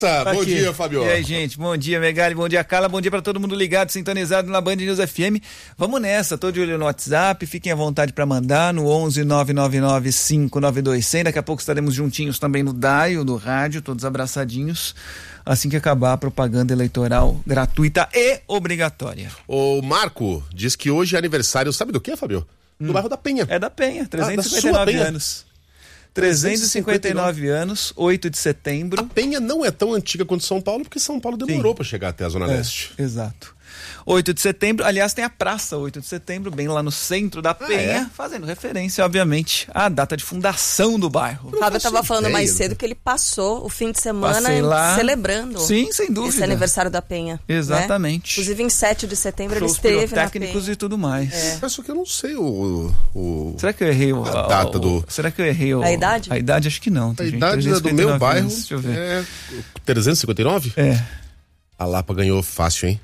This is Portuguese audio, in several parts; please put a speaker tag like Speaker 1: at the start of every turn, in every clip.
Speaker 1: Bom dia, Fabio.
Speaker 2: E aí, gente, bom dia, Megali, bom dia, Carla, bom dia pra todo mundo ligado, sintonizado na Band News FM. Vamos nessa, tô de olho no WhatsApp, fiquem à vontade pra mandar no 11 999 592 100. Daqui a pouco estaremos juntinhos também no dial do rádio, todos abraçadinhos, assim que acabar a propaganda eleitoral gratuita e obrigatória.
Speaker 1: O Marco diz que hoje é aniversário, sabe do que, Fabio? Do bairro da Penha.
Speaker 2: É da Penha, 359 anos. 359 anos, 8 de setembro.
Speaker 1: A Penha não é tão antiga quanto São Paulo, porque São Paulo demorou para chegar até a Zona Leste.
Speaker 2: Exato. 8 de setembro, aliás, tem a Praça 8 de Setembro, bem lá no centro da Penha, fazendo referência, obviamente, à data de fundação do bairro.
Speaker 3: O Fábio estava falando mais cedo que ele passou o fim de semana celebrando.
Speaker 2: Sim, sem dúvida.
Speaker 3: Esse aniversário da Penha.
Speaker 2: Exatamente.
Speaker 3: Né? Inclusive, em 7 de setembro,
Speaker 2: shows
Speaker 3: ele esteve na
Speaker 2: técnicos
Speaker 3: Penha.
Speaker 2: e tudo mais.
Speaker 1: Só que eu não sei
Speaker 2: Será que eu errei
Speaker 1: a data do...
Speaker 2: Será que eu errei
Speaker 3: a idade?
Speaker 2: A idade, acho que não.
Speaker 1: A idade do meu bairro
Speaker 2: deixa eu ver.
Speaker 1: é 359? A Lapa ganhou fácil, hein?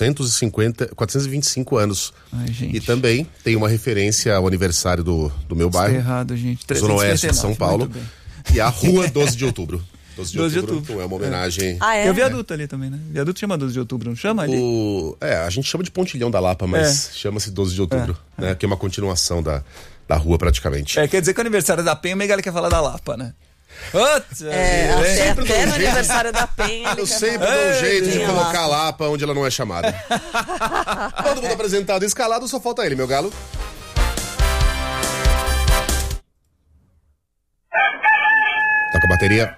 Speaker 1: 425 anos.
Speaker 2: Ai, gente.
Speaker 1: E também tem uma referência ao aniversário do meu bairro.
Speaker 2: Tá errado, gente.
Speaker 1: Zona Oeste de São Paulo. E a Rua 12 de Outubro. 12 de outubro. Então é uma homenagem.
Speaker 2: Tem o viaduto ali também, né? Viaduto chama 12 de outubro, não chama ali?
Speaker 1: A gente chama de Pontilhão da Lapa, mas chama-se 12 de outubro, né? Que é uma continuação da rua praticamente.
Speaker 2: Quer dizer que o aniversário da Penha, o Megali quer falar da Lapa, né?
Speaker 3: Até no aniversário da Penha.
Speaker 1: Eu sempre dou um jeito de colocar a Lapa onde ela não é chamada. Todo mundo apresentado e escalado, só falta ele, meu galo. Toca a bateria.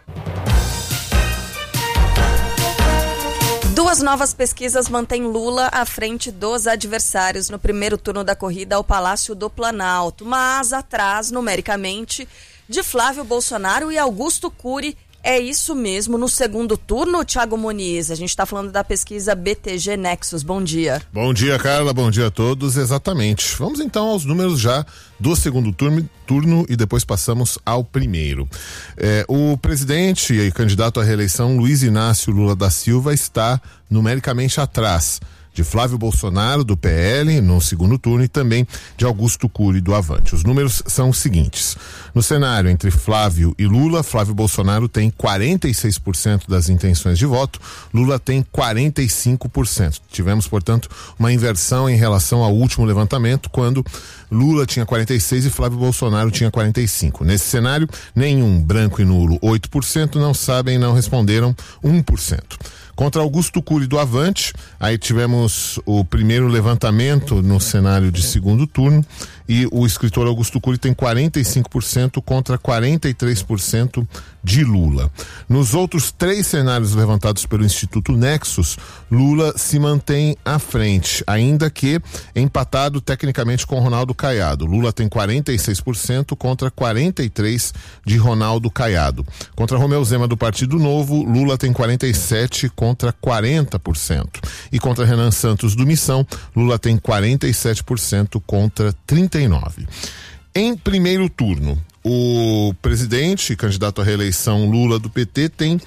Speaker 3: Duas novas pesquisas mantêm Lula à frente dos adversários no primeiro turno da corrida ao Palácio do Planalto, mas atrás, numericamente, de Flávio Bolsonaro e Augusto Cury. É isso mesmo, no segundo turno, Thiago Muniz. A gente está falando da pesquisa BTG Nexus. Bom dia.
Speaker 4: Bom dia, Carla. Bom dia a todos. Exatamente. Vamos então aos números já do segundo turno e depois passamos ao primeiro. O presidente e candidato à reeleição, Luiz Inácio Lula da Silva, está numericamente atrás de Flávio Bolsonaro, do PL, no segundo turno, e também de Augusto Cury, do Avante. Os números são os seguintes. No cenário entre Flávio e Lula, Flávio Bolsonaro tem 46% das intenções de voto, Lula tem 45%. Tivemos, portanto, uma inversão em relação ao último levantamento, quando Lula tinha 46% e Flávio Bolsonaro tinha 45%. Nesse cenário, nenhum, branco e nulo 8%, não sabem, não responderam 1%. Contra Augusto Cury do Avante, aí tivemos o primeiro levantamento no cenário de segundo turno e o escritor Augusto Cury tem 45% contra 43% de Lula. Nos outros três cenários levantados pelo Instituto Nexus, Lula se mantém à frente, ainda que empatado tecnicamente com Ronaldo Caiado. Lula tem 46% contra 43% de Ronaldo Caiado. Contra Romeu Zema do Partido Novo, Lula tem 47% contra 40%. E contra Renan Santos do Missão, Lula tem 47% contra 39%. Em primeiro turno, o presidente, candidato à reeleição Lula do PT, tem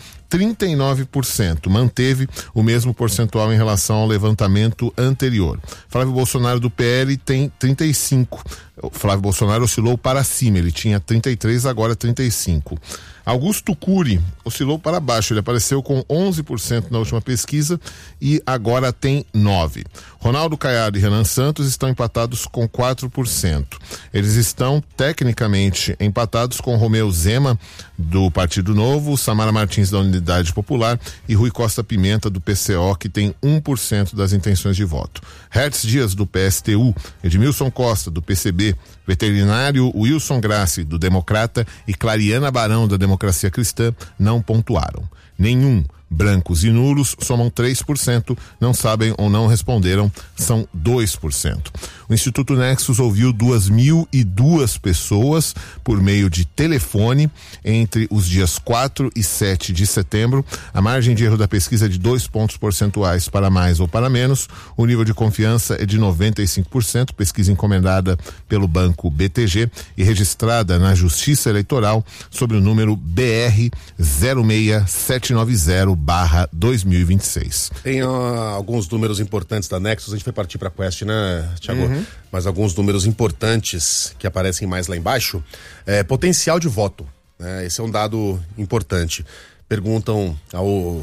Speaker 4: 39%, manteve o mesmo percentual em relação ao levantamento anterior. Flávio Bolsonaro do PL tem 35%. O Flávio Bolsonaro oscilou para cima, ele tinha 33%, agora 35%. Augusto Cury oscilou para baixo, ele apareceu com 11% na última pesquisa e agora tem 9%. Ronaldo Caiado e Renan Santos estão empatados com 4%. Eles estão tecnicamente empatados com Romeu Zema do Partido Novo, Samara Martins da Unidade Popular e Rui Costa Pimenta do PCO, que tem 1% das intenções de voto. Hertz Dias do PSTU, Edmilson Costa do PCB, veterinário Wilson Grassi do Democrata e Clariana Barão da Democracia Cristã não pontuaram. Nenhum. Brancos e nulos somam 3%, não sabem ou não responderam, são 2%. O Instituto Nexus ouviu 2.002 pessoas por meio de telefone entre os dias 4 e 7 de setembro. A margem de erro da pesquisa é de 2 pontos percentuais para mais ou para menos. O nível de confiança é de 95%, pesquisa encomendada pelo Banco BTG e registrada na Justiça Eleitoral sob o número BR 06790/2026.
Speaker 1: Tem alguns números importantes da Nexus, a gente vai partir para a Quest, né, Thiago? Mas alguns números importantes que aparecem mais lá embaixo. Potencial de voto, né? Esse é um dado importante. perguntam ao